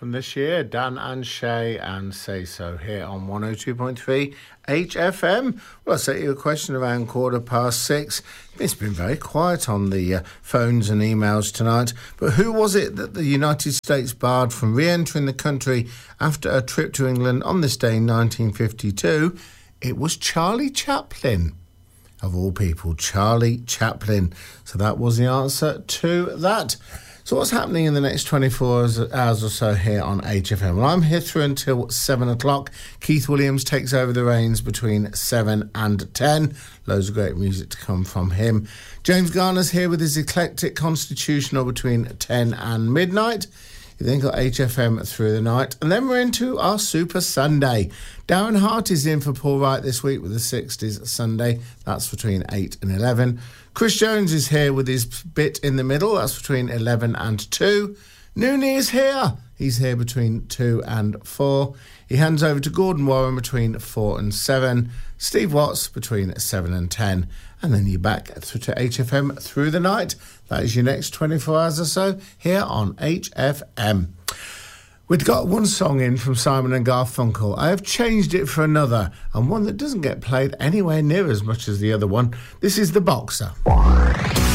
from this year, Dan and Shay and Say So here on 102.3 HFM. Well, I set you a question around 6:15. It's been very quiet on the phones and emails tonight, but who was it that the United States barred from re-entering the country after a trip to England on this day in 1952? It was Charlie Chaplin. Of all people, Charlie Chaplin. So that was the answer to that. So what's happening in the next 24 hours or so here on HFM? Well, I'm here through until 7 o'clock. Keith Williams takes over the reins between 7 and 10. Loads of great music to come from him. James Garner's here with his eclectic constitutional between 10 and midnight. You then got HFM through the night. And then we're into our Super Sunday. Darren Hart is in for Paul Wright this week with the 60s Sunday. That's between 8 and 11. Chris Jones is here with his bit in the middle. That's between 11 and 2. Noonie is here. He's here between 2 and 4. He hands over to Gordon Warren between 4 and 7. Steve Watts between 7 and 10. And then you're back to HFM through the night. That is your next 24 hours or so here on HFM. We've got one song in from Simon and Garfunkel. I have changed it for another, and one that doesn't get played anywhere near as much as the other one. This is The Boxer.